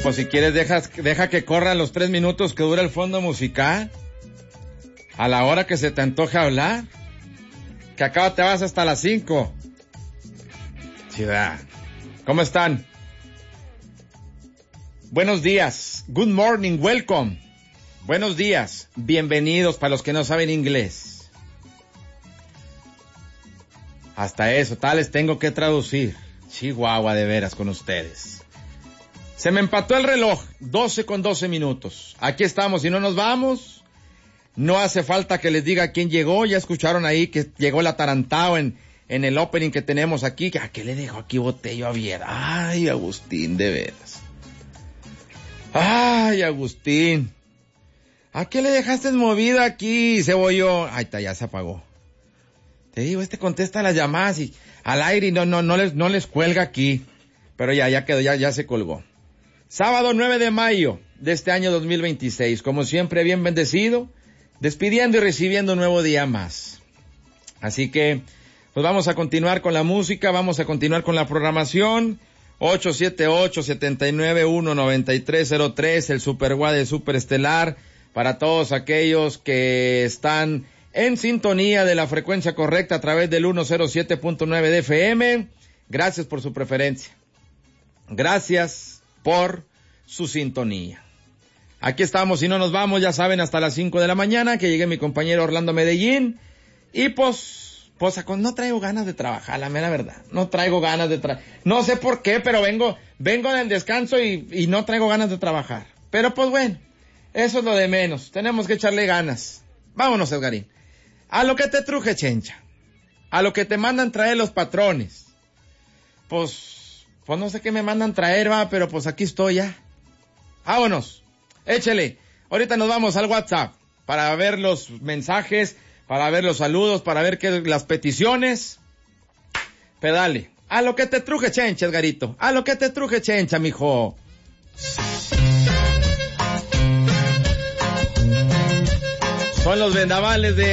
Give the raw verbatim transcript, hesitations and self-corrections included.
pues si quieres deja, deja que corran los tres minutos que dura el fondo musical. A la hora que se te antoje hablar. Que acá te vas hasta las cinco. Ciudad. ¿Cómo están? Buenos días. Good morning, welcome. Buenos días. Bienvenidos para los que no saben inglés. Hasta eso, tal les tengo que traducir. Chihuahua, de veras con ustedes. Se me empató el reloj. doce con doce minutos. Aquí estamos y no nos vamos. No hace falta que les diga quién llegó. Ya escucharon ahí que llegó el atarantado en, en el opening que tenemos aquí. ¿A qué le dejo aquí Botello a Viera? Ay, Agustín, de veras. Ay, Agustín. ¿A qué le dejaste movida aquí, Cebollo? Ay, está, ya se apagó. Te digo, este contesta las llamadas y al aire y no, no, no les, no les cuelga aquí. Pero ya, ya quedó, ya, ya se colgó. Sábado nueve de mayo de este año dos mil veintiséis. Como siempre, bien bendecido. Despidiendo y recibiendo un nuevo día más. Así que, pues vamos a continuar con la música, vamos a continuar con la programación. ocho siete ocho, siete nueve uno, nueve tres cero tres, el Super Guade de Super Estelar, para todos aquellos que están en sintonía de la frecuencia correcta a través del ciento siete punto nueve de F M. Gracias por su preferencia. Gracias por su sintonía. Aquí estamos y no nos vamos, ya saben, hasta las cinco de la mañana, que llegue mi compañero Orlando Medellín. Y pues, pues, no traigo ganas de trabajar, la mera verdad. No traigo ganas de trabajar. No sé por qué, pero vengo, vengo del descanso y, y no traigo ganas de trabajar. Pero pues bueno, eso es lo de menos. Tenemos que echarle ganas. Vámonos, Edgarín. A lo que te truje, chencha. A lo que te mandan traer los patrones. Pues, pues no sé qué me mandan traer, va, pero pues aquí estoy ya. Vámonos. Échele. Ahorita nos vamos al WhatsApp para ver los mensajes, para ver los saludos, para ver qué las peticiones. Pedale. A lo que te truje, chencha, Edgarito. A lo que te truje, chencha, mijo. Son los vendavales de